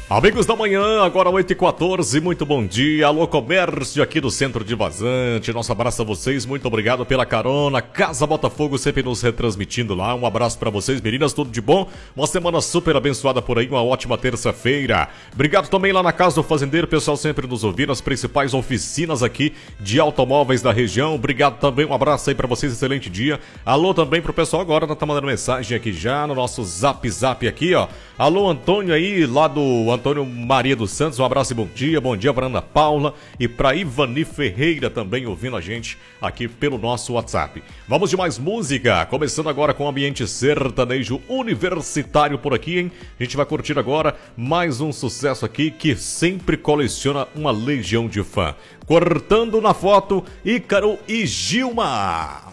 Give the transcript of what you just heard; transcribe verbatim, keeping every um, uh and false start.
Amigos da manhã, agora oito e quatorze, muito bom dia. Alô, comércio aqui do centro de Vazante. Nosso abraço a vocês, muito obrigado pela carona. Casa Botafogo sempre nos retransmitindo lá. Um abraço pra vocês, meninas, tudo de bom. Uma semana super abençoada por aí, uma ótima terça-feira. Obrigado também lá na Casa do Fazendeiro, pessoal sempre nos ouvindo, as principais oficinas aqui de automóveis da região. Obrigado também, um abraço aí pra vocês, excelente dia. Alô também pro pessoal agora, tá mandando mensagem aqui já no nosso zap zap aqui, ó. Alô, Antônio aí, lá do Antônio Maria dos Santos, um abraço e bom dia. Bom dia pra Ana Paula e pra Ivani Ferreira também ouvindo a gente aqui pelo nosso WhatsApp. Vamos de mais música, começando agora com o ambiente sertanejo universitário por aqui, hein? A gente vai curtir agora mais um sucesso aqui que sempre coleciona uma legião de fã. Cortando na foto, Ícaro e Gilma.